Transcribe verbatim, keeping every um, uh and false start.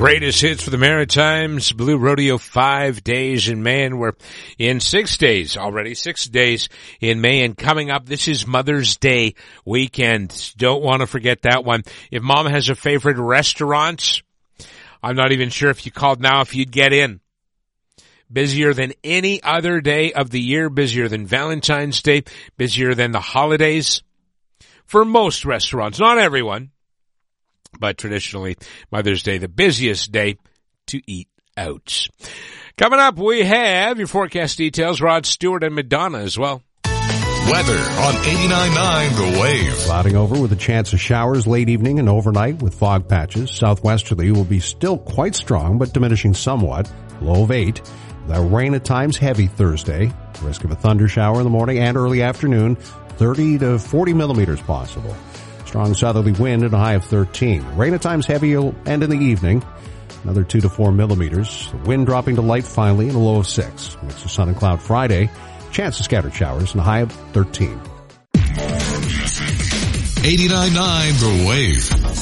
Greatest hits for the Maritimes, Blue Rodeo, five days in May, and we're in six days already, six days in May, and coming up, this is Mother's Day weekend. Don't want to forget that one. If Mom has a favorite restaurant, I'm not even sure if you called now if you'd get in. Busier than any other day of the year, busier than Valentine's Day, busier than the holidays. For most restaurants, not everyone. But traditionally, Mother's Day, the busiest day to eat out. Coming up, we have your forecast details, Rod Stewart and Madonna as well. Weather on eighty-nine point nine The Wave. Clouding over with a chance of showers late evening and overnight with fog patches. Southwesterly will be still quite strong, but diminishing somewhat. Low of eight. The rain at times heavy Thursday. Risk of a thunder shower in the morning and early afternoon. thirty to forty millimeters possible. Strong southerly wind and a high of thirteen. Rain at times heavy and in the evening. Another two to four millimeters. The wind dropping to light finally and a low of six. Mix of sun and cloud Friday. Chance of scattered showers and a high of thirteen. eighty-nine point nine The Wave.